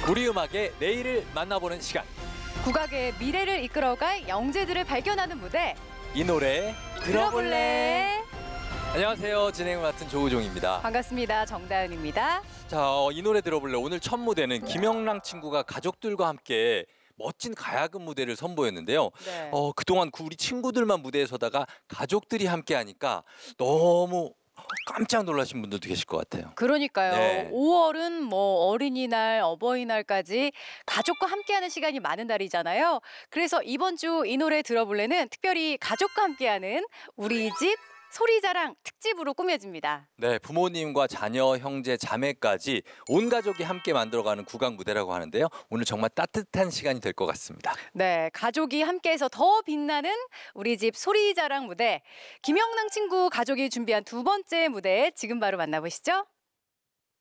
우리 음악의 내일을 만나보는 시간. 국악의 미래를 이끌어갈 영재들을 발견하는 무대. 이 노래 들어볼래? 안녕하세요. 진행을 맡은 조우종입니다. 반갑습니다. 정다은입니다. 자, 이 노래 들어볼래? 오늘 첫 무대는 김영랑 친구가 가족들과 함께 멋진 가야금 무대를 선보였는데요. 네. 그동안 우리 친구들만 무대에 서다가 가족들이 함께 하니까 너무 깜짝 놀라신 분들도 계실 것 같아요. 그러니까요. 네. 5월은 뭐 어린이날, 어버이날까지 가족과 함께하는 시간이 많은 달이잖아요. 그래서 이번 주 이 노래 들어볼래는 특별히 가족과 함께하는 우리 집 소리자랑 특집으로 꾸며집니다. 네, 부모님과 자녀, 형제, 자매까지 온 가족이 함께 만들어가는 국악 무대라고 하는데요. 오늘 정말 따뜻한 시간이 될 것 같습니다. 네, 가족이 함께해서 더 빛나는 우리 집 소리자랑 무대. 김영랑 친구 가족이 준비한 두 번째 무대 지금 바로 만나보시죠.